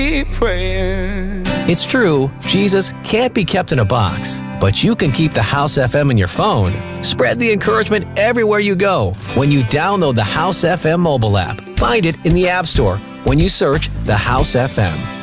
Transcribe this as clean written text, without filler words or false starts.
praying. It's true, Jesus can't be kept in a box, but you can keep the House FM in your phone. Spread the encouragement everywhere you go when you download the House FM mobile app. Find it in the App Store when you search the House FM.